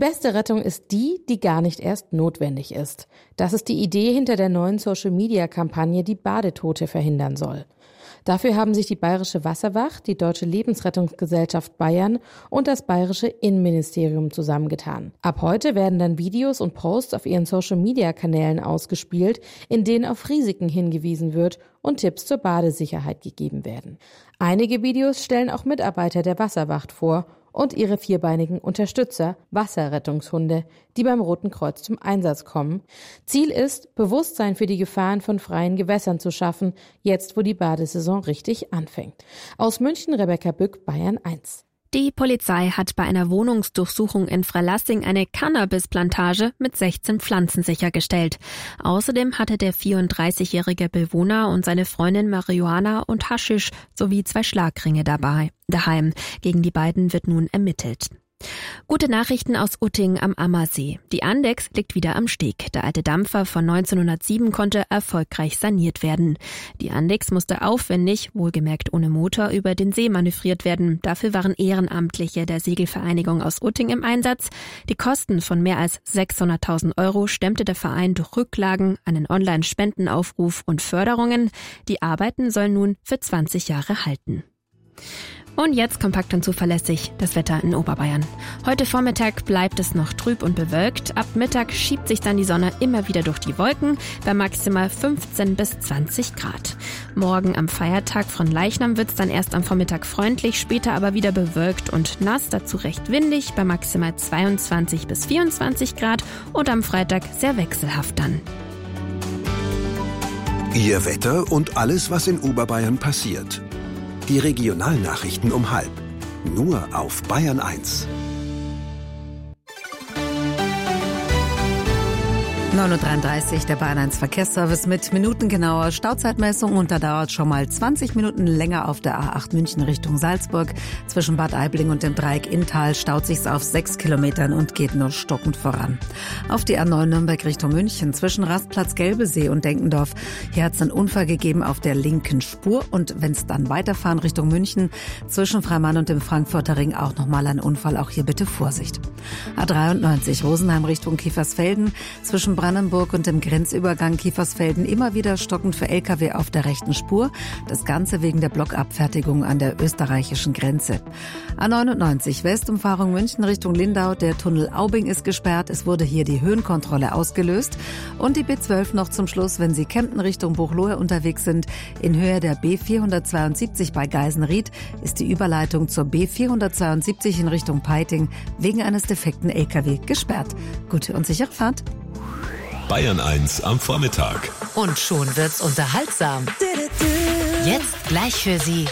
Die beste Rettung ist die, die gar nicht erst notwendig ist. Das ist die Idee hinter der neuen Social-Media-Kampagne, die Badetote verhindern soll. Dafür haben sich die Bayerische Wasserwacht, die Deutsche Lebensrettungsgesellschaft Bayern und das Bayerische Innenministerium zusammengetan. Ab heute werden dann Videos und Posts auf ihren Social-Media-Kanälen ausgespielt, in denen auf Risiken hingewiesen wird und Tipps zur Badesicherheit gegeben werden. Einige Videos stellen auch Mitarbeiter der Wasserwacht vor und ihre vierbeinigen Unterstützer, Wasserrettungshunde, die beim Roten Kreuz zum Einsatz kommen. Ziel ist, Bewusstsein für die Gefahren von freien Gewässern zu schaffen, jetzt wo die Badesaison richtig anfängt. Aus München, Rebecca Bück, Bayern 1. Die Polizei hat bei einer Wohnungsdurchsuchung in Freilassing eine Cannabisplantage mit 16 Pflanzen sichergestellt. Außerdem hatte der 34-jährige Bewohner und seine Freundin Marihuana und Haschisch sowie 2 Schlagringe daheim. Gegen die beiden wird nun ermittelt. Gute Nachrichten aus Utting am Ammersee. Die Andex liegt wieder am Steg. Der alte Dampfer von 1907 konnte erfolgreich saniert werden. Die Andex musste aufwendig, wohlgemerkt ohne Motor, über den See manövriert werden. Dafür waren Ehrenamtliche der Segelvereinigung aus Utting im Einsatz. Die Kosten von mehr als 600.000 € stemmte der Verein durch Rücklagen, einen Online-Spendenaufruf und Förderungen. Die Arbeiten sollen nun für 20 Jahre halten. Und jetzt kompakt und zuverlässig das Wetter in Oberbayern. Heute Vormittag bleibt es noch trüb und bewölkt. Ab Mittag schiebt sich dann die Sonne immer wieder durch die Wolken bei maximal 15 bis 20 Grad. Morgen am Feiertag von Leichnam wird es dann erst am Vormittag freundlich, später aber wieder bewölkt und nass, dazu recht windig bei maximal 22 bis 24 Grad und am Freitag sehr wechselhaft dann. Ihr Wetter und alles, was in Oberbayern passiert. Die Regionalnachrichten um 12:30. Nur auf Bayern 1. 9:33 Uhr, der Bayern 1 Verkehrsservice mit minutengenauer Stauzeitmessung und da dauert schon mal 20 Minuten länger auf der A8 München Richtung Salzburg. Zwischen Bad Aibling und dem Dreieck Inntal staut sich's auf 6 Kilometern und geht nur stockend voran. Auf die A9 Nürnberg Richtung München zwischen Rastplatz Gelbesee und Denkendorf. Hier hat's einen Unfall gegeben auf der linken Spur und wenn's dann weiterfahren Richtung München zwischen Freimann und dem Frankfurter Ring auch nochmal ein Unfall. Auch hier bitte Vorsicht. A93 Rosenheim Richtung Kiefersfelden zwischen Brandenburg und dem Grenzübergang Kiefersfelden immer wieder stockend für Lkw auf der rechten Spur. Das Ganze wegen der Blockabfertigung an der österreichischen Grenze. A99 Westumfahrung München Richtung Lindau. Der Tunnel Aubing ist gesperrt. Es wurde hier die Höhenkontrolle ausgelöst. Und die B12 noch zum Schluss, wenn Sie Kempten Richtung Buchloe unterwegs sind. In Höhe der B472 bei Geisenried ist die Überleitung zur B472 in Richtung Peiting wegen eines defekten Lkw gesperrt. Gute und sichere Fahrt. Bayern 1 am Vormittag. Und schon wird's unterhaltsam. Jetzt gleich für Sie